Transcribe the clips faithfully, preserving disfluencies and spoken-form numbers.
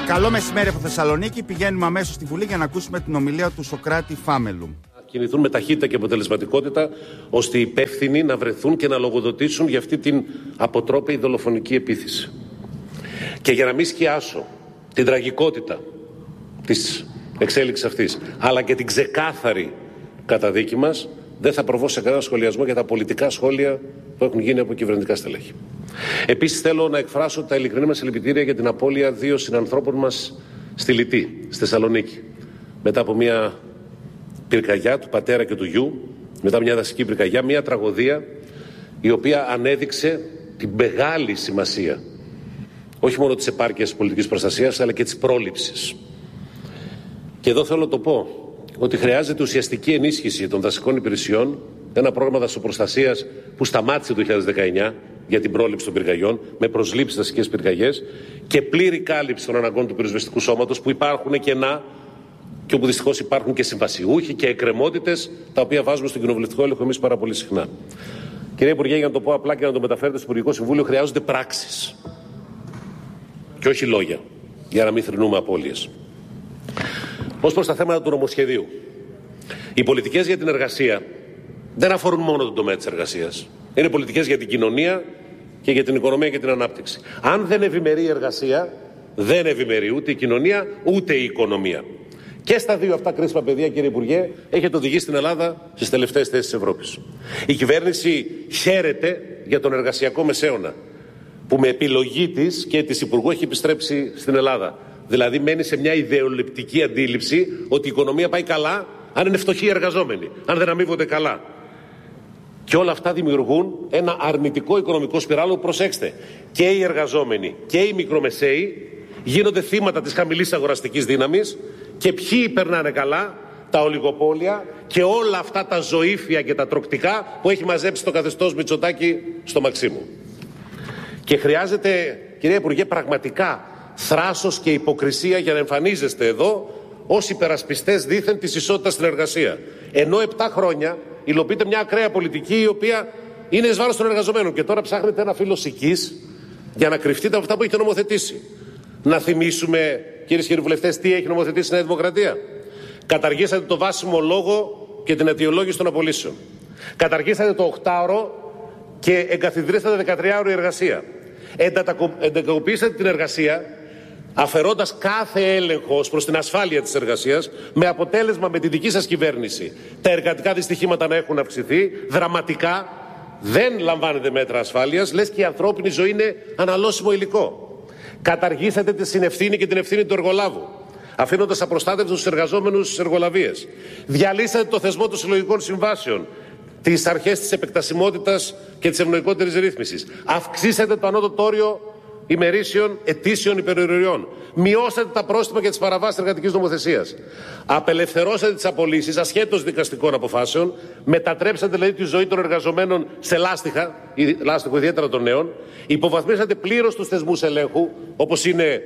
Καλό μεσημέρι από Θεσσαλονίκη. Πηγαίνουμε αμέσως στη Βουλή για να ακούσουμε την ομιλία του Σωκράτη Φάμελου. Κινηθούν με ταχύτητα και αποτελεσματικότητα, ώστε οι υπεύθυνοι να βρεθούν και να λογοδοτήσουν για αυτή την αποτρόπαιη δολοφονική επίθεση. Και για να μην σκιάσω την τραγικότητα της εξέλιξης αυτής, αλλά και την ξεκάθαρη καταδίκη μας, δεν θα προβώ σε κανένα σχολιασμό για τα πολιτικά σχόλια που έχουν γίνει από κυβερνητικά στελέχη. Επίσης, θέλω να εκφράσω τα ειλικρινή μας συλληπιτήρια για την απώλεια δύο συνανθρώπων μας στη Λυτή, στη Θεσσαλονίκη, μετά από μια πυρκαγιά του πατέρα και του γιου, μετά μια δασική πυρκαγιά, μια τραγωδία η οποία ανέδειξε την μεγάλη σημασία όχι μόνο της επάρκειας της πολιτικής προστασίας, αλλά και της πρόληψης. Και εδώ θέλω να το πω ότι χρειάζεται ουσιαστική ενίσχυση των δασικών υπηρεσιών, ένα πρόγραμμα δασοπροστασίας που σταμάτησε το δύο χιλιάδες δεκαεννιά για την πρόληψη των πυρκαγιών, με προσλήψεις δασικές πυρκαγιές και πλήρη κάλυψη των αναγκών του πυροσβεστικού σώματος, που υπάρχουν κενά και όπου δυστυχώς υπάρχουν και συμβασιούχοι και εκκρεμότητες, τα οποία βάζουμε στον κοινοβουλευτικό έλεγχο εμείς πάρα πολύ συχνά. Κύριε Υπουργέ, για να το πω απλά και να το μεταφέρετε στο Υπουργικό Συμβούλιο, χρειάζονται πράξεις και όχι λόγια, για να μην θρηνούμε απώλειες. Ως προς τα θέματα του νομοσχεδίου, οι πολιτικές για την εργασία δεν αφορούν μόνο τον τομέα της εργασίας. Είναι πολιτικές για την κοινωνία και για την οικονομία και την ανάπτυξη. Αν δεν ευημερεί η εργασία, δεν ευημερεί ούτε η κοινωνία ούτε η οικονομία. Και στα δύο αυτά κρίσιμα πεδία, κύριε Υπουργέ, έχετε οδηγήσει την Ελλάδα στις τελευταίες θέσεις της Ευρώπης. Η κυβέρνηση χαίρεται για τον εργασιακό μεσαίωνα, που με επιλογή της και της Υπουργού έχει επιστρέψει στην Ελλάδα. Δηλαδή μένει σε μια ιδεολειπτική αντίληψη ότι η οικονομία πάει καλά αν είναι φτωχοί οι εργαζόμενοι, αν δεν αμείβονται καλά. Και όλα αυτά δημιουργούν ένα αρνητικό οικονομικό σπιράλο. Προσέξτε, και οι εργαζόμενοι και οι μικρομεσαίοι γίνονται θύματα της χαμηλής αγοραστικής δύναμης, και ποιοι περνάνε καλά? Τα ολιγοπόλια και όλα αυτά τα ζωήφια και τα τροκτικά που έχει μαζέψει το καθεστώς Μητσοτάκη στο Μαξίμου. Και χρειάζεται, κυρία Υπουργέ, πραγματικά θράσος και υποκρισία για να εμφανίζεστε εδώ ως υπερασπιστές δήθεν της ισότητας στην εργασία. Ενώ επτά χρόνια υλοποιείται μια ακραία πολιτική η οποία είναι εις βάρος των εργαζομένων, και τώρα ψάχνετε ένα φύλλο σικής για να κρυφτείτε από αυτά που έχετε νομοθετήσει. Να θυμίσουμε, κυρίες και κύριοι βουλευτές, τι έχει νομοθετήσει η Νέα Δημοκρατία. Καταργήσατε το βάσιμο λόγο και την αιτιολόγηση των απολύσεων. Καταργήσατε το οκτάωρο και εγκαθιδρύσατε δεκατριάωρη εργασία. Εντατικοποιήσατε την εργασία, αφαιρώντας κάθε έλεγχο ως προς την ασφάλεια της εργασίας, με αποτέλεσμα με τη δική σας κυβέρνηση τα εργατικά δυστυχήματα να έχουν αυξηθεί δραματικά. Δεν λαμβάνετε μέτρα ασφάλειας, λες και η ανθρώπινη ζωή είναι αναλώσιμο υλικό. Καταργήσατε τη συνευθύνη και την ευθύνη του εργολάβου, αφήνοντας απροστάτευτους τους εργαζόμενους στις εργολαβίες. Διαλύσατε το θεσμό των συλλογικών συμβάσεων, τις αρχές της επεκτασιμότητας και της ευνοϊκότερης ρύθμισης. Αυξήσατε το ανώτατο όριο ημερήσεων ετήσιων υπερορριών. Μειώσατε τα πρόστιμα και τις παραβάσεις εργατικής νομοθεσίας. Απελευθερώσατε τις απολύσεις ασχέτως δικαστικών αποφάσεων. Μετατρέψατε δηλαδή τη ζωή των εργαζομένων σε λάστιχα, λάστιχο ιδιαίτερα των νέων. Υποβαθμίσατε πλήρως τους θεσμούς ελέγχου, όπως είναι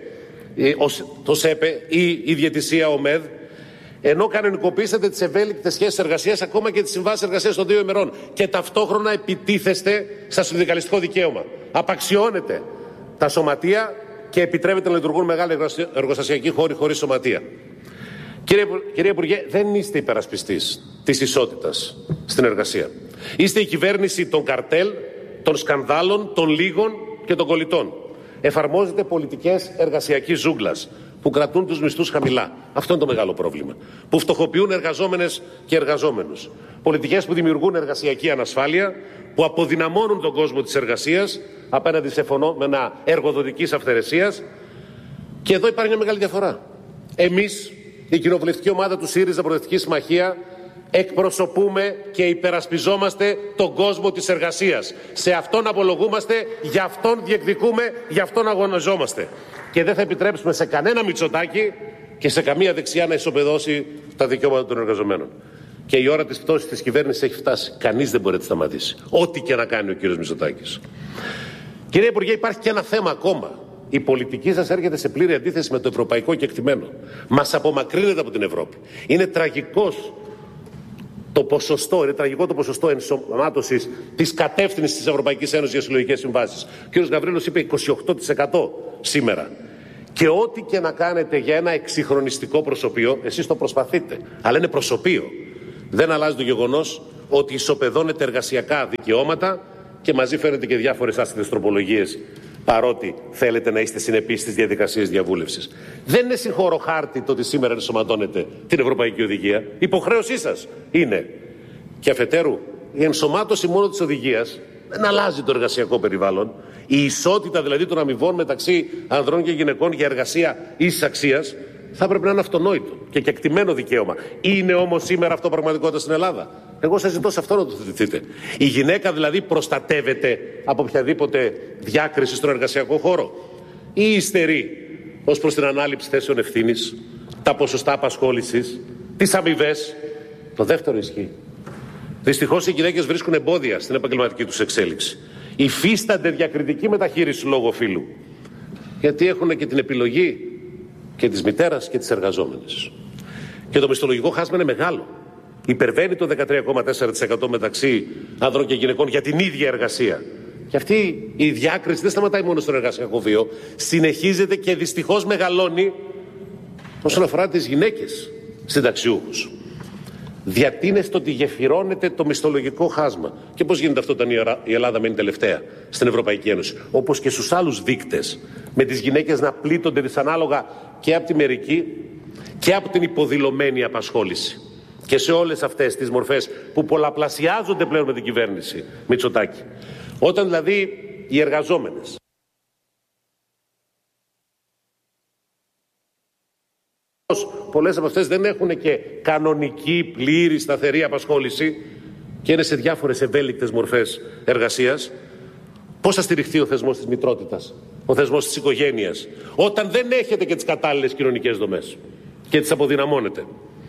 το ΣΕΠΕ ή η διαιτησία ΟΜΕΔ. Ενώ κανονικοποιήσατε τις ευέλικτες σχέσεις εργασίας, ακόμα και τις συμβάσεις εργασίας των δύο ημερών. Και ταυτόχρονα επιτίθεστε στα συνδικαλιστικό δικαίωμα. Απαξιώνετε τα σωματεία και επιτρέπεται να λειτουργούν μεγάλοι εργοστασιακοί χώροι χωρίς σωματεία. Κύριε, κύριε Υπουργέ, δεν είστε υπερασπιστής της ισότητας στην εργασία. Είστε η κυβέρνηση των καρτέλ, των σκανδάλων, των λίγων και των κολλητών. Εφαρμόζετε πολιτικές εργασιακής ζούγκλας που κρατούν τους μισθούς χαμηλά. Αυτό είναι το μεγάλο πρόβλημα. Που φτωχοποιούν εργαζόμενες και εργαζόμενους. Πολιτικές που δημιουργούν εργασιακή ανασφάλεια, που αποδυναμώνουν τον κόσμο της εργασίας απέναντι σε φαινόμενα εργοδοτικής αυθαιρεσίας. Και εδώ υπάρχει μια μεγάλη διαφορά. Εμείς, η κοινοβουλευτική ομάδα του ΣΥΡΙΖΑ Προοδευτική Συμμαχία, εκπροσωπούμε και υπερασπιζόμαστε τον κόσμο της εργασίας. Σε αυτόν απολογούμαστε, γι' αυτόν διεκδικούμε, γι' αυτόν αγωνιζόμαστε. Και δεν θα επιτρέψουμε σε κανένα Μητσοτάκη και σε καμία δεξιά να ισοπεδώσει τα δικαιώματα των εργαζομένων. Και η ώρα της πτώσης της κυβέρνησης έχει φτάσει. Κανείς δεν μπορεί να τη σταματήσει. Ό,τι και να κάνει ο κύριος Μητσοτάκης. Κύριε Υπουργέ, υπάρχει και ένα θέμα ακόμα. Η πολιτική σας έρχεται σε πλήρη αντίθεση με το ευρωπαϊκό κεκτημένο. Μας απομακρύνεται από την Ευρώπη. Είναι τραγικός το ποσοστό, είναι τραγικό το ποσοστό ενσωμάτωσης της κατεύθυνσης της Ευρωπαϊκής Ένωσης για συλλογικές συμβάσεις. Ο κ. Γαβρίλος είπε είκοσι οκτώ τοις εκατό σήμερα. Και ό,τι και να κάνετε για ένα εξυγχρονιστικό προσωπείο, εσείς το προσπαθείτε, αλλά είναι προσωπείο. Δεν αλλάζει το γεγονός ότι ισοπεδώνετε εργασιακά δικαιώματα και μαζί φέρετε και διάφορες άσχετες τροπολογίες, παρότι θέλετε να είστε συνεπείς στις διαδικασίες διαβούλευσης. Δεν είναι συγχωροχάρτη το ότι σήμερα ενσωματώνετε την Ευρωπαϊκή Οδηγία. Υποχρέωσή σας είναι. Και αφετέρου, η ενσωμάτωση μόνο της οδηγίας δεν αλλάζει το εργασιακό περιβάλλον. Η ισότητα δηλαδή των αμοιβών μεταξύ ανδρών και γυναικών για εργασία ίσης αξίας θα πρέπει να είναι αυτονόητο και κεκτημένο δικαίωμα. Είναι όμως σήμερα αυτό πραγματικότητα στην Ελλάδα? Εγώ σας ζητώ σε αυτό να το θετηθείτε. Η γυναίκα δηλαδή προστατεύεται από οποιαδήποτε διάκριση στον εργασιακό χώρο, ή υστερεί ως προς την ανάληψη θέσεων ευθύνης, τα ποσοστά απασχόλησης, τις αμοιβές? Το δεύτερο ισχύει. Δυστυχώς οι γυναίκες βρίσκουν εμπόδια στην επαγγελματική τους εξέλιξη. Υφίστανται διακριτική μεταχείριση λόγω φύλου. Γιατί έχουν και την επιλογή και της μητέρας και της εργαζόμενης. Και το μισθολογικό χάσμα είναι μεγάλο. Υπερβαίνει το δεκατρία κόμμα τέσσερα τοις εκατό μεταξύ άνδρων και γυναικών για την ίδια εργασία. Και αυτή η διάκριση δεν σταματάει μόνο στον εργασιακό βίο. Συνεχίζεται και δυστυχώς μεγαλώνει όσον αφορά τις γυναίκες συνταξιούχους. Διατείνεστε ότι γεφυρώνεται το μισθολογικό χάσμα. Και πώς γίνεται αυτό όταν η Ελλάδα μένει τελευταία στην Ευρωπαϊκή Ένωση? Όπως και στους άλλους δείκτες, με τις γυναίκες να πλήττονται δυσανάλογα και από τη μερική και από την υποδηλωμένη απασχόληση. Και σε όλες αυτές τις μορφές που πολλαπλασιάζονται πλέον με την κυβέρνηση Μητσοτάκη. Όταν δηλαδή οι εργαζόμενες πολλές από αυτές δεν έχουν και κανονική, πλήρη, σταθερή απασχόληση και είναι σε διάφορες ευέλικτες μορφές εργασίας, πώς θα στηριχθεί ο θεσμός της μητρότητας, ο θεσμός της οικογένειας, όταν δεν έχετε και τις κατάλληλες κοινωνικές δομές και τις αποδυναμώνετε?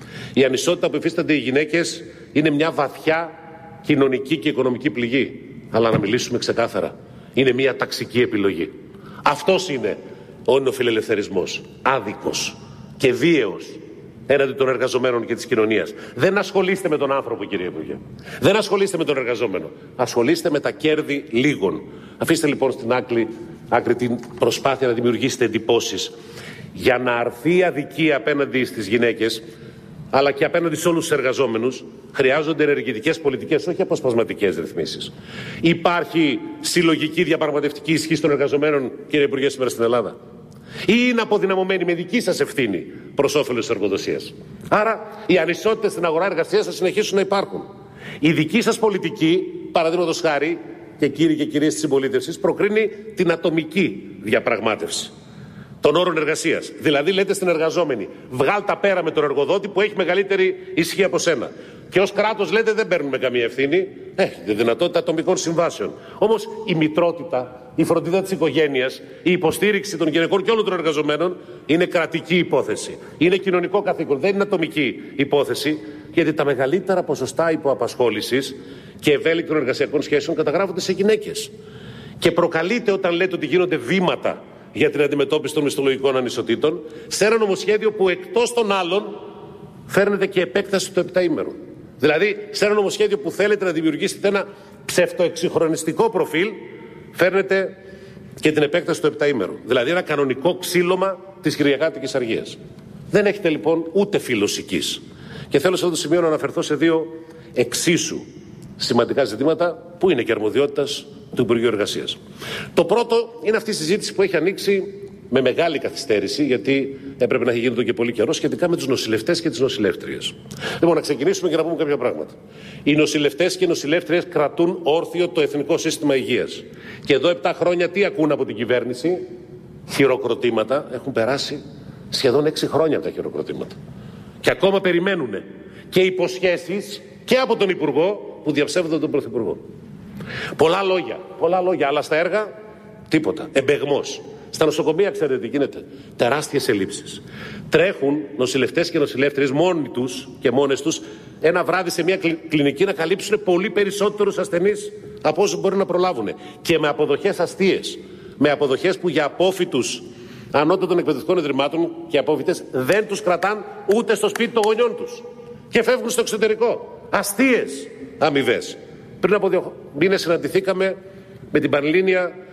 Η ανισότητα που υφίστανται οι γυναίκες είναι μια βαθιά κοινωνική και οικονομική πληγή. Αλλά να μιλήσουμε ξεκάθαρα, είναι μια ταξική επιλογή. Αυτός είναι ο νεοφιλελευθερισμός, άδικος και βίαιος έναντι των εργαζομένων και της κοινωνίας. Δεν ασχολείστε με τον άνθρωπο, κύριε Υπουργέ. Δεν ασχολείστε με τον εργαζόμενο. Ασχολείστε με τα κέρδη λίγων. Αφήστε λοιπόν στην άκρη, άκρη την προσπάθεια να δημιουργήσετε εντυπώσεις. Για να αρθεί η αδικία απέναντι στις γυναίκες, αλλά και απέναντι σε όλους τους εργαζόμενους, χρειάζονται ενεργητικές πολιτικές, όχι αποσπασματικές ρυθμίσεις. Υπάρχει συλλογική διαπραγματευτική ισχύ των εργαζομένων, κύριε Υπουργέ, σήμερα στην Ελλάδα? Ή είναι αποδυναμωμένη με δική σας ευθύνη προς όφελος της εργοδοσίας? Άρα οι ανισότητες στην αγορά εργασίας θα συνεχίσουν να υπάρχουν. Η δική σας πολιτική, παραδείγματος χάρη, και κύριοι και κυρίες της συμπολίτευσης, προκρίνει την ατομική διαπραγμάτευση των όρων εργασίας. Δηλαδή λέτε στην εργαζόμενη, βγάλ τα πέρα με τον εργοδότη που έχει μεγαλύτερη ισχύ από σένα. Και ως κράτος λέτε δεν παίρνουμε καμία ευθύνη, έχετε δυνατότητα ατομικών συμβάσεων. Όμως η μητρότητα, η φροντίδα της οικογένειας, η υποστήριξη των γυναικών και όλων των εργαζομένων είναι κρατική υπόθεση. Είναι κοινωνικό καθήκον, δεν είναι ατομική υπόθεση, γιατί τα μεγαλύτερα ποσοστά υποαπασχόλησης και ευέλικτων εργασιακών σχέσεων καταγράφονται σε γυναίκες. Και προκαλείται όταν λέτε ότι γίνονται βήματα για την αντιμετώπιση των μισθολογικών ανισοτήτων σε ένα νομοσχέδιο που εκτός των άλλων φέρνετε και επέκταση του επταήμερου. Δηλαδή σε ένα νομοσχέδιο που θέλετε να δημιουργήσετε ένα ψευτοεξυγχρονιστικό προφίλ, φέρνετε και την επέκταση του επταήμερου. Δηλαδή ένα κανονικό ξύλωμα της κυριακάτικης αργίας. Δεν έχετε λοιπόν ούτε φιλοσικής. Και θέλω σε αυτό το σημείο να αναφερθώ σε δύο εξίσου σημαντικά ζητήματα που είναι και αρμοδιότητας του Υπουργείου Εργασίας. Το πρώτο είναι αυτή η συζήτηση που έχει ανοίξει με μεγάλη καθυστέρηση, γιατί έπρεπε να έχει γίνει εδώ και πολύ καιρό, σχετικά με τους νοσηλευτές και τις νοσηλεύτριες. Λοιπόν, να ξεκινήσουμε και να πούμε κάποια πράγματα. Οι νοσηλευτές και οι νοσηλεύτριες κρατούν όρθιο το εθνικό σύστημα υγείας. Και εδώ επτά χρόνια τι ακούν από την κυβέρνηση? Χειροκροτήματα. Έχουν περάσει σχεδόν έξι χρόνια από τα χειροκροτήματα. Και ακόμα περιμένουν και υποσχέσεις και από τον Υπουργό που διαψεύδονται τον Πρωθυπουργό. Πολλά λόγια, πολλά λόγια, αλλά στα έργα τίποτα. Εμπεγμός. Στα νοσοκομεία, ξέρετε τι γίνεται? Τεράστιες ελλείψεις. Τρέχουν νοσηλευτές και νοσηλεύτριες μόνοι τους και μόνες τους ένα βράδυ σε μια κλινική να καλύψουν πολύ περισσότερους ασθενείς από όσους μπορεί να προλάβουν. Και με αποδοχές αστείες. Με αποδοχές που για απόφοιτους ανώτατων εκπαιδευτικών ιδρυμάτων και απόφοιτες δεν τους κρατάν ούτε στο σπίτι των γονιών τους. Και φεύγουν στο εξωτερικό. Αστείες αμοιβές. Πριν από δύο μήνες συναντηθήκαμε με την Πανελλήνια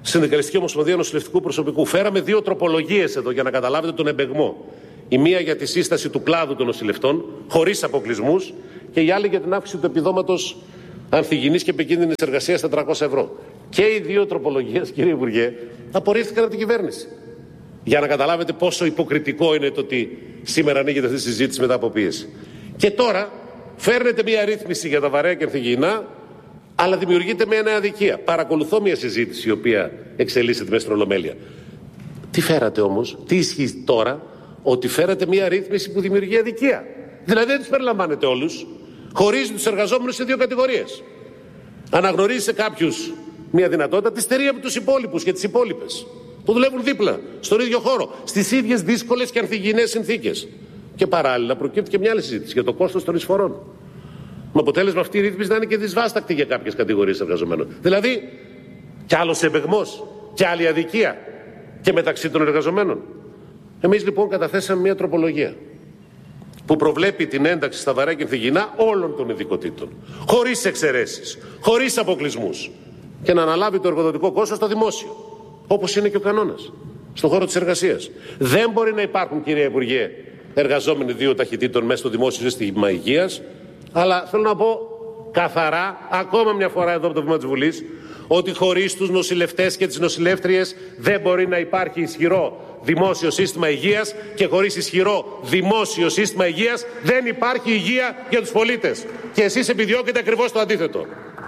Συνδικαλιστική Ομοσπονδία Νοσηλευτικού Προσωπικού. Φέραμε δύο τροπολογίες εδώ για να καταλάβετε τον εμπεγμό. Η μία για τη σύσταση του κλάδου των νοσηλευτών, χωρίς αποκλεισμούς, και η άλλη για την αύξηση του επιδόματος ανθυγιεινής και επικίνδυνης εργασίας στα τριακόσια ευρώ. Και οι δύο τροπολογίες, κύριε Υπουργέ, απορρίφθηκαν από την κυβέρνηση. Για να καταλάβετε πόσο υποκριτικό είναι το ότι σήμερα ανοίγεται αυτή η συζήτηση μετά από πίεση. Και τώρα φέρνετε μια ρύθμιση για τα βαρέα και ανθυγιεινά, αλλά δημιουργείται μια νέα αδικία. Παρακολουθώ μια συζήτηση η οποία εξελίσσεται μέσα στην Ολομέλεια. Τι φέρατε όμως, τι ισχύει τώρα? Ότι φέρατε μια ρύθμιση που δημιουργεί αδικία. Δηλαδή δεν τους περιλαμβάνετε όλους. Χωρίζει τους εργαζόμενους σε δύο κατηγορίες. Αναγνωρίζει σε κάποιους μια δυνατότητα, τη στερεί από τους υπόλοιπους και τις υπόλοιπες που δουλεύουν δίπλα, στον ίδιο χώρο, στις ίδιες δύσκολες και ανθυγιεινές συνθήκες. Και παράλληλα προκύπτει και μια άλλη συζήτηση για το κόστος των εισφορών. Με αποτέλεσμα αυτή η ρύθμιση να είναι και δυσβάστακτη για κάποιες κατηγορίες εργαζομένων. Δηλαδή, κι άλλος εμπεγμός, κι άλλη αδικία και μεταξύ των εργαζομένων. Εμείς λοιπόν καταθέσαμε μια τροπολογία που προβλέπει την ένταξη στα βαρέα και ανθυγιεινά όλων των ειδικοτήτων, χωρίς εξαιρέσεις, χωρίς αποκλεισμούς, και να αναλάβει το εργοδοτικό κόστος στο δημόσιο, όπως είναι και ο κανόνας στον χώρο της εργασίας. Δεν μπορεί να υπάρχουν, κύριε Υπουργέ, εργαζόμενοι δύο ταχυτήτων μέσα στο δημόσιο σύστημα υγείας, αλλά θέλω να πω καθαρά, ακόμα μια φορά εδώ από το βήμα της Βουλής, ότι χωρίς τους νοσηλευτές και τις νοσηλεύτριες δεν μπορεί να υπάρχει ισχυρό δημόσιο σύστημα υγείας, και χωρίς ισχυρό δημόσιο σύστημα υγείας δεν υπάρχει υγεία για τους πολίτες. Και εσείς επιδιώκετε ακριβώς το αντίθετο.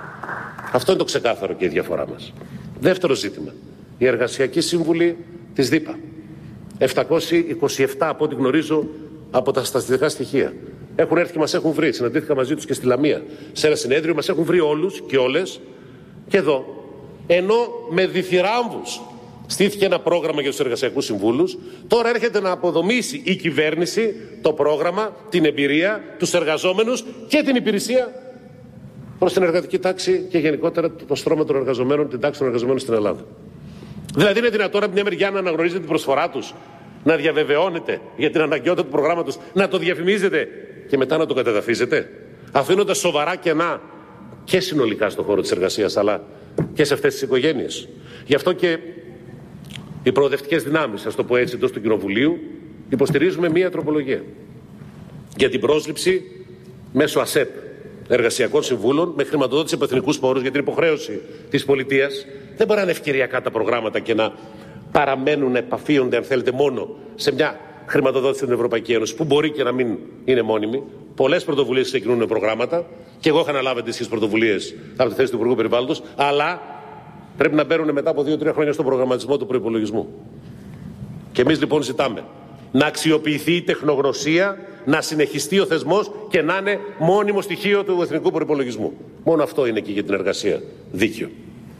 Αυτό είναι το ξεκάθαρο και η διαφορά μας. Δεύτερο ζήτημα. Η εργασιακή σύμβουλη της ΔΥΠΑ. επτακόσια είκοσι επτά από ό,τι γνωρίζω από τα στατιστικά στοιχεία. Έχουν έρθει και μας έχουν βρει. Συναντήθηκα μαζί τους και στη Λαμία. Σε ένα συνέδριο μας έχουν βρει όλους και όλες. Και εδώ, ενώ με διθυράμβους στήθηκε ένα πρόγραμμα για τους εργασιακούς συμβούλους, τώρα έρχεται να αποδομήσει η κυβέρνηση το πρόγραμμα, την εμπειρία, τους εργαζόμενους και την υπηρεσία προς την εργατική τάξη και γενικότερα το στρώμα των εργαζομένων, την τάξη των εργαζομένων στην Ελλάδα. Δηλαδή είναι δυνατόν από μια μεριά να αναγνωρίζετε την προσφορά τους, να διαβεβαιώνετε για την αναγκαιότητα του προγράμματος, να το διαφημίζετε και μετά να το κατεδαφίζετε, αφήνοντας σοβαρά κενά και συνολικά στον χώρο της εργασίας, αλλά και σε αυτές τις οικογένειες. Γι' αυτό και οι προοδευτικές δυνάμεις, ας το πω έτσι, εντός του Κοινοβουλίου, υποστηρίζουμε μία τροπολογία για την πρόσληψη μέσω ΑΣΕΠ εργασιακών συμβούλων με χρηματοδότηση από εθνικούς πόρους, για την υποχρέωση της πολιτείας. Δεν μπορεί να είναι ευκαιριακά τα προγράμματα και να παραμένουν, να επαφίονται, αν θέλετε, μόνο σε μια χρηματοδότηση στην Ευρωπαϊκή Ένωση, που μπορεί και να μην είναι μόνιμη. Πολλές πρωτοβουλίες ξεκινούν προγράμματα, και εγώ είχα αναλάβει τις πρωτοβουλίες από τη θέση του Υπουργού Περιβάλλοντος, αλλά πρέπει να μπαίνουν μετά από δύο τρία χρόνια στον προγραμματισμό του προϋπολογισμού. Και εμείς λοιπόν ζητάμε να αξιοποιηθεί η τεχνογνωσία, να συνεχιστεί ο θεσμός και να είναι μόνιμο στοιχείο του εθνικού προϋπολογισμού. Μόνο αυτό είναι και για την εργασία δίκαιο.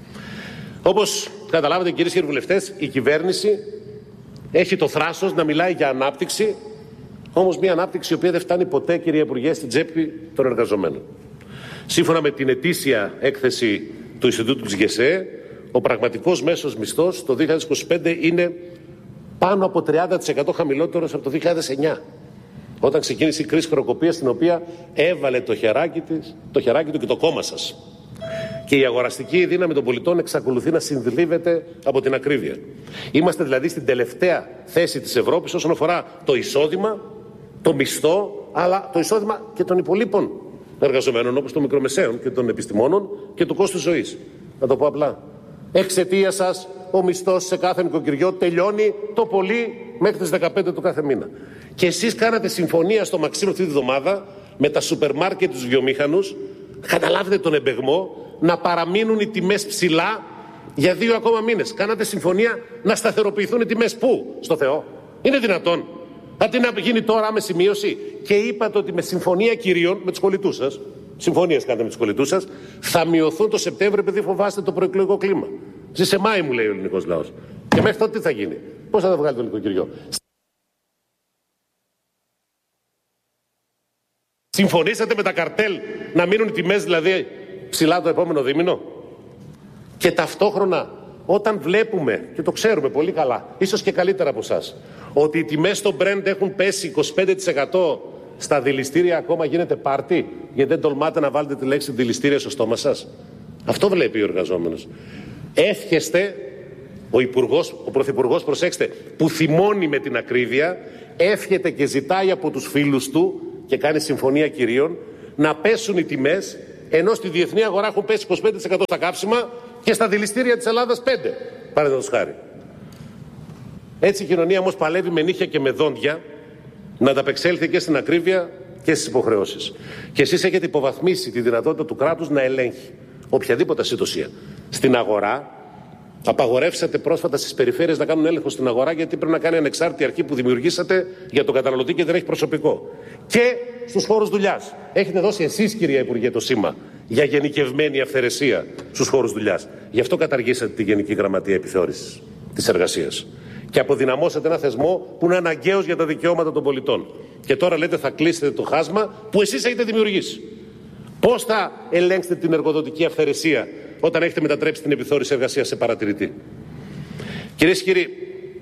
Όπως καταλάβατε, κυρίες και κύριοι βουλευτές, η κυβέρνηση έχει το θράσος να μιλάει για ανάπτυξη, όμως μια ανάπτυξη η οποία δεν φτάνει ποτέ, κύριε Υπουργέ, στην τσέπη των εργαζομένων. Σύμφωνα με την ετήσια έκθεση του Ινστιτούτου της ΓΕΣΕ, ο πραγματικός μέσος μισθός το δύο χιλιάδες είκοσι πέντε είναι πάνω από τριάντα τοις εκατό χαμηλότερος από το δύο χιλιάδες εννιά, όταν ξεκίνησε η κρίση χρεοκοπίας, στην οποία έβαλε το χεράκι, της, το χεράκι του και το κόμμα σας. Και η αγοραστική δύναμη των πολιτών εξακολουθεί να συνδλίβεται από την ακρίβεια. Είμαστε δηλαδή στην τελευταία θέση της Ευρώπης όσον αφορά το εισόδημα, το μισθό, αλλά το εισόδημα και των υπολείπων εργαζομένων, όπως των μικρομεσαίων και των επιστημόνων, και του κόστου ζωής. Να το πω απλά. Εξαιτίας σας, ο μισθός σε κάθε νοικοκυριό τελειώνει το πολύ μέχρι τις δεκαπέντε του κάθε μήνα. Και εσείς κάνατε συμφωνία στο Μαξίμου αυτή τη βδομάδα με τα σούπερ μάρκετ, τους βιομήχανους, καταλάβετε τον εμπεγμό, να παραμείνουν οι τιμές ψηλά για δύο ακόμα μήνες. Κάνατε συμφωνία να σταθεροποιηθούν οι τιμές. Πού? Στο Θεό? Είναι δυνατόν? Αντί να γίνει τώρα άμεση μείωση. Και είπατε ότι με συμφωνία κυρίων με τους κολλητούς σας, συμφωνίες κάνετε με τους κολλητούς σας, θα μειωθούν το Σεπτέμβριο, επειδή φοβάστε το προεκλογικό κλίμα. Σε Μάη, μου λέει ο ελληνικός λαός. Και μέχρι τότε τι θα γίνει? Πώς θα τα βγάλει το νοικοκυριό? Συμφωνήσατε με τα καρτέλ να μείνουν οι τιμές δηλαδή ψηλά το επόμενο δίμηνο? Και ταυτόχρονα, όταν βλέπουμε, και το ξέρουμε πολύ καλά, ίσως και καλύτερα από εσάς, ότι οι τιμές στο Brent έχουν πέσει είκοσι πέντε τοις εκατό, στα δηληστήρια ακόμα γίνεται πάρτι, γιατί δεν τολμάτε να βάλετε τη λέξη δηληστήρια στο στόμα σας. Αυτό βλέπει ο εργαζόμενος. Εύχεστε Ο Υπουργός, ο Πρωθυπουργός, προσέξτε, που θυμώνει με την ακρίβεια, εύχεται και ζητάει από τους φίλους του και κάνει συμφωνία κυρίων να πέσουν οι τιμές, ενώ στη διεθνή αγορά έχουν πέσει είκοσι πέντε τοις εκατό στα καύσιμα και στα δηληστήρια της Ελλάδας πέντε τοις εκατό. Παραδείγματος χάρη. Έτσι η κοινωνία όμως παλεύει με νύχια και με δόντια να ανταπεξέλθει και στην ακρίβεια και στις υποχρεώσεις. Και εσείς έχετε υποβαθμίσει τη δυνατότητα του κράτους να ελέγχει οποιαδήποτε ασυντοσία. Στην αγορά, απαγορεύσατε πρόσφατα στις περιφέρειες να κάνουν έλεγχο στην αγορά, γιατί πρέπει να κάνει ανεξάρτητη αρχή που δημιουργήσατε για τον καταναλωτή και δεν έχει προσωπικό. Και στους χώρους δουλειάς. Έχετε δώσει εσείς, κυρία Υπουργέ, το σήμα για γενικευμένη αυθαιρεσία στους χώρους δουλειάς. Γι' αυτό καταργήσατε τη Γενική Γραμματεία Επιθεώρησης της Εργασίας. Και αποδυναμώσατε ένα θεσμό που είναι αναγκαίος για τα δικαιώματα των πολιτών. Και τώρα λέτε θα κλείσετε το χάσμα που εσείς έχετε δημιουργήσει. Πώς θα ελέγξετε την εργοδοτική αυθαιρεσία όταν έχετε μετατρέψει την επιθεώρηση εργασίας σε παρατηρητή? Κυρίες και κύριοι,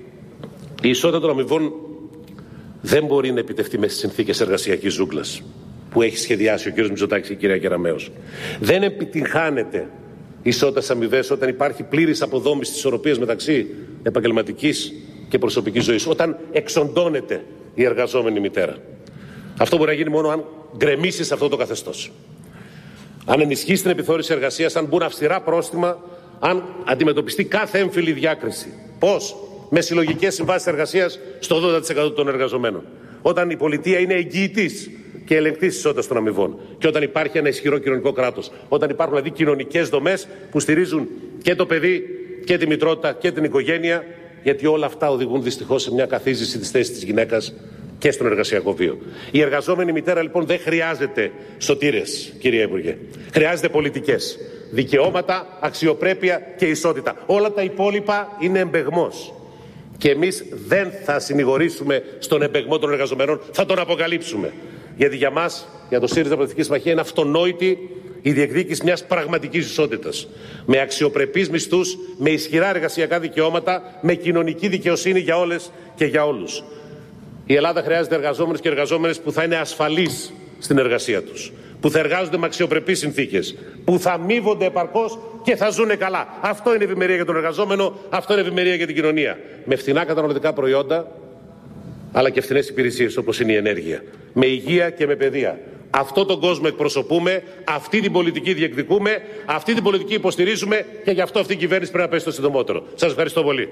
η ισότητα των αμοιβών δεν μπορεί να επιτευχθεί μέσα στις συνθήκες εργασιακής ζούγκλας που έχει σχεδιάσει ο κ. Μητσοτάκης και η κυρία Κεραμέως. Δεν επιτυγχάνεται ισότητα αμοιβές όταν υπάρχει πλήρης αποδόμηση της ισορροπίας μεταξύ επαγγελματικής και προσωπικής ζωής, όταν εξοντώνεται η εργαζόμενη μητέρα. Αυτό μπορεί να γίνει μόνο αν γκρεμίσει σε αυτό το καθεστώς. Αν ενισχύσει την επιθεώρηση εργασίας, αν μπουν αυστηρά πρόστιμα, αν αντιμετωπιστεί κάθε έμφυλη διάκριση. Πώς? Με συλλογικές συμβάσεις εργασίας στο ογδόντα τοις εκατό των εργαζομένων. Όταν η πολιτεία είναι εγγυητής και ελεγκτής της ισότητας των αμοιβών. Και όταν υπάρχει ένα ισχυρό κοινωνικό κράτος. Όταν υπάρχουν δηλαδή κοινωνικές δομές που στηρίζουν και το παιδί και τη μητρότητα και την οικογένεια. Γιατί όλα αυτά οδηγούν δυστυχώς σε μια καθίζηση της θέσης της γυναίκας και στον εργασιακό βίο. Η εργαζόμενη μητέρα λοιπόν δεν χρειάζεται σωτήρες, κυρία Υπουργέ. Χρειάζεται πολιτικές. Δικαιώματα, αξιοπρέπεια και ισότητα. Όλα τα υπόλοιπα είναι εμπεγμός. Και εμείς δεν θα συνηγορήσουμε στον εμπεγμό των εργαζομένων, θα τον αποκαλύψουμε. Γιατί για μας, για το ΣΥΡΙΖΑ Προοδευτική Συμμαχία, είναι αυτονόητη η διεκδίκηση μιας πραγματικής ισότητας. Με αξιοπρεπείς μισθούς, με ισχυρά εργασιακά δικαιώματα, με κοινωνική δικαιοσύνη για όλες και για όλους. Η Ελλάδα χρειάζεται εργαζόμενους και εργαζόμενες που θα είναι ασφαλείς στην εργασία τους, που θα εργάζονται με αξιοπρεπείς συνθήκες, που θα αμείβονται επαρκώς και θα ζουνε καλά. Αυτό είναι ευημερία για τον εργαζόμενο, αυτό είναι ευημερία για την κοινωνία. Με φθηνά καταναλωτικά προϊόντα, αλλά και φθηνές υπηρεσίες όπως είναι η ενέργεια. Με υγεία και με παιδεία. Αυτό τον κόσμο εκπροσωπούμε, αυτή την πολιτική διεκδικούμε, αυτή την πολιτική υποστηρίζουμε και γι' αυτό αυτή η κυβέρνηση πρέπει να πέσει το συντομότερο. Σας ευχαριστώ πολύ.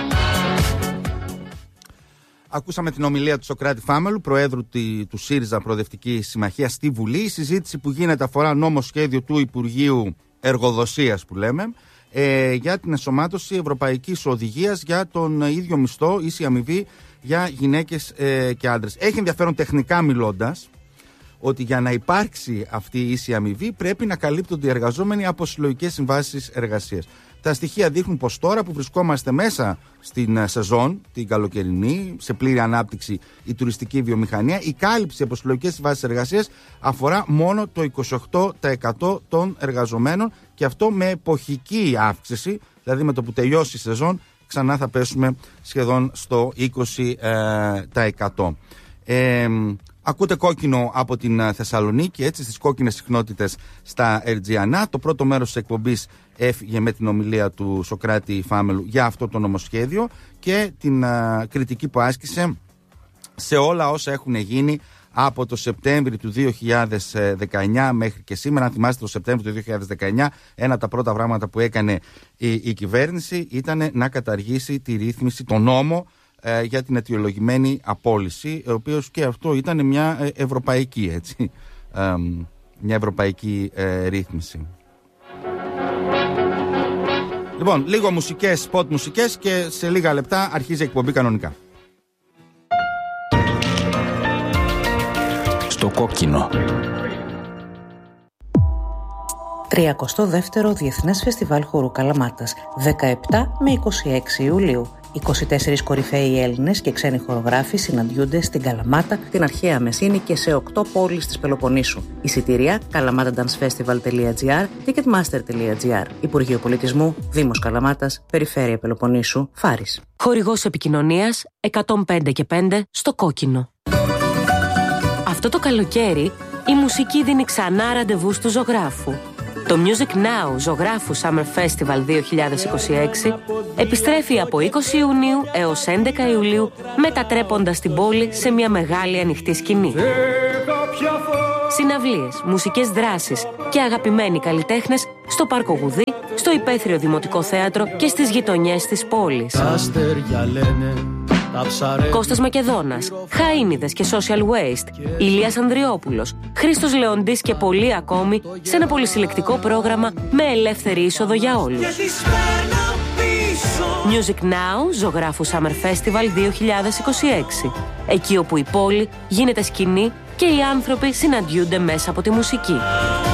Ακούσαμε την ομιλία του Σωκράτη Φάμελου, Προέδρου του ΣΥΡΙΖΑ Προοδευτική Συμμαχία στη Βουλή. Η συζήτηση που γίνεται αφορά νόμοσχέδιο του Υπουργείου Εργοδοσίας που λέμε, ε, για την ενσωμάτωση ευρωπαϊκής οδηγίας για τον ίδιο μισθό, ίση αμοιβή για γυναίκες ε, και άντρες. Έχει ενδιαφέρον τεχνικά μιλώντας ότι για να υπάρξει αυτή η ίση αμοιβή πρέπει να καλύπτονται οι εργαζόμενοι από συλλογικές συμβάσεις εργασίας. Τα στοιχεία δείχνουν πως τώρα που βρισκόμαστε μέσα στην σεζόν, την καλοκαιρινή, σε πλήρη ανάπτυξη η τουριστική βιομηχανία, η κάλυψη από συλλογικές συμβάσεις εργασίας αφορά μόνο το είκοσι οκτώ τοις εκατό των εργαζομένων και αυτό με εποχική αύξηση, δηλαδή με το που τελειώσει η σεζόν ξανά θα πέσουμε σχεδόν στο είκοσι τοις εκατό. Ε, ακούτε κόκκινο από την Θεσσαλονίκη, έτσι, στις κόκκινες συχνότητες στα Ερτζιανά. Το πρώτο μέρος της εκπομπής έφυγε με την ομιλία του Σωκράτη Φάμελου για αυτό το νομοσχέδιο και την α, κριτική που άσκησε σε όλα όσα έχουν γίνει από το Σεπτέμβρη του δύο χιλιάδες δεκαεννιά μέχρι και σήμερα. Αν θυμάστε, το Σεπτέμβριο του δύο χιλιάδες δεκαεννιά ένα από τα πρώτα πράγματα που έκανε η, η κυβέρνηση ήταν να καταργήσει τη ρύθμιση, τον νόμο ε, για την αιτιολογημένη απόλυση, ο οποίος και αυτό ήταν μια ε, ευρωπαϊκή, έτσι, ε, μια ευρωπαϊκή ε, ρύθμιση. Λοιπόν, λίγο μουσικές, spot μουσικές και σε λίγα λεπτά αρχίζει η εκπομπή κανονικά. Στο κόκκινο. τριακοστό δεύτερο Διεθνές Φεστιβάλ Χορού Καλαμάτας, δεκαεπτά με είκοσι έξι Ιουλίου. είκοσι τέσσερις κορυφαίοι Έλληνες και ξένοι χορογράφοι συναντιούνται στην Καλαμάτα, την αρχαία Μεσίνη και σε οκτώ πόλεις της Πελοποννήσου. Εισιτήρια καλαμάταντανσφεστιβάλ τελεία τζι άρ, ticketmaster τελεία τζι άρ. Υπουργείο Πολιτισμού, Δήμος Καλαμάτας, Περιφέρεια Πελοποννήσου, Φάρης. Χορηγός επικοινωνίας εκατόν πέντε και πέντε στο κόκκινο. Αυτό το καλοκαίρι η μουσική δίνει ξανά ραντεβού στου ζωγράφου. Το Music Now Ζωγράφου Summer Festival δύο χιλιάδες είκοσι έξι επιστρέφει από είκοσι Ιουνίου έως έντεκα Ιουλίου, μετατρέποντας την πόλη σε μια μεγάλη ανοιχτή σκηνή. Συναυλίες, μουσικές δράσεις και αγαπημένοι καλλιτέχνες στο Πάρκο Γουδί, στο Υπαίθριο Δημοτικό Θέατρο και στις γειτονιές της πόλης. Κώστας Μακεδόνας, Χαΐνιδες και Social Waste, Ηλίας Ανδριόπουλος, Χρήστος Λεοντής και πολλοί ακόμη, σε ένα πολυσυλλεκτικό πρόγραμμα με ελεύθερη είσοδο για όλους. Music Now Ζωγράφου Summer Festival δύο χιλιάδες είκοσι έξι. Εκεί όπου η πόλη γίνεται σκηνή και οι άνθρωποι συναντιούνται μέσα από τη μουσική.